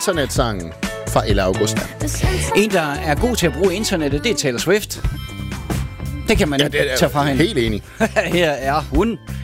internetsangen fra Ella Augusta. En, der er god til at bruge internettet, det er Taylor Swift. Det kan man tage fra hende. Helt enig. Her er hun.